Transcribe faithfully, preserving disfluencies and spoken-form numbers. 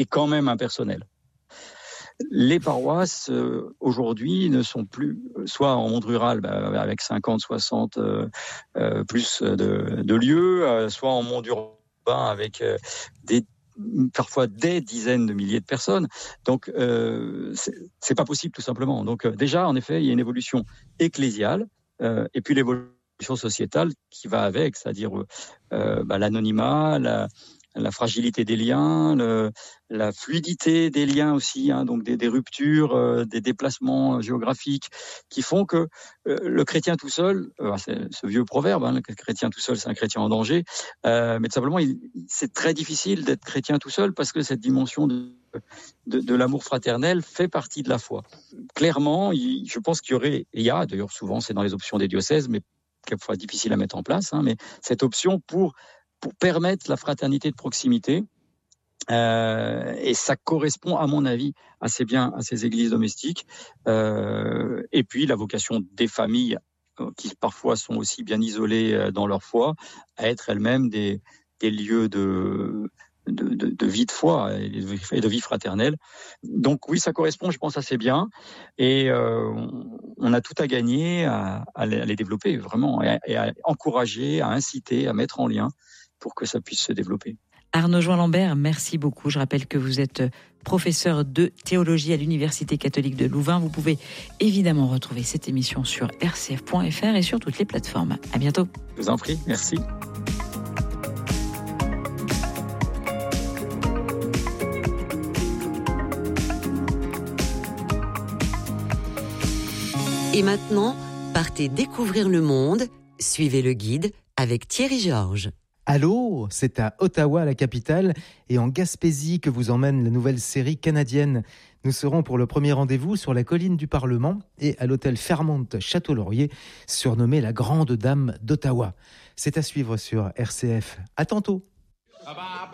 est quand même impersonnel. Les paroisses, euh, aujourd'hui, ne sont plus, soit en monde rural, bah, avec cinquante, soixante euh, euh, plus de, de lieux, euh, soit en monde urbain avec euh, des parfois des dizaines de milliers de personnes. Donc, euh, c'est, c'est pas possible, tout simplement. Donc, euh, déjà, en effet, il y a une évolution ecclésiale, euh, et puis l'évolution sociétale qui va avec, c'est-à-dire euh, bah, l'anonymat, la, la fragilité des liens, le, la fluidité des liens aussi, hein, donc des, des ruptures, euh, des déplacements géographiques qui font que euh, le chrétien tout seul, euh, c'est ce vieux proverbe, hein, le chrétien tout seul, c'est un chrétien en danger, euh, mais tout simplement, il, c'est très difficile d'être chrétien tout seul parce que cette dimension de, de, de l'amour fraternel fait partie de la foi. Clairement, il, je pense qu'il y aurait, et il y a d'ailleurs souvent, c'est dans les options des diocèses, mais quelquefois difficile à mettre en place, hein, mais cette option pour pour permettre la fraternité de proximité. Euh, et ça correspond, à mon avis, assez bien à ces églises domestiques. Euh, et puis, la vocation des familles, euh, qui parfois sont aussi bien isolées euh, dans leur foi, à être elles-mêmes des, des lieux de, de, de, de vie de foi et de, et de vie fraternelle. Donc oui, ça correspond, je pense, assez bien. Et euh, on a tout à gagner à, à les développer, vraiment, et à, et à encourager, à inciter, à mettre en lien pour que ça puisse se développer. Arnaud Join-Lambert, merci beaucoup. Je rappelle que vous êtes professeur de théologie à l'Université catholique de Louvain. Vous pouvez évidemment retrouver cette émission sur r c f point f r et sur toutes les plateformes. À bientôt. Je vous en prie, merci. Et maintenant, partez découvrir le monde. Suivez le guide avec Thierry Georges. Allô, c'est à Ottawa, la capitale, et en Gaspésie que vous emmène la nouvelle série canadienne. Nous serons pour le premier rendez-vous sur la colline du Parlement et à l'hôtel Fairmont Château-Laurier, surnommé la Grande Dame d'Ottawa. C'est à suivre sur R C F. À tantôt.